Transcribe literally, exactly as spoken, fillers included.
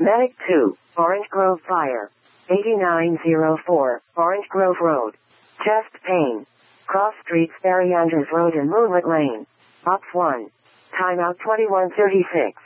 Medic two, Orange Grove Fire. eighty-nine oh four, Orange Grove Road. Chest pain. Cross streets Barry Andrews Road and Moonlit Lane. Ops one. Timeout twenty-one thirty-six.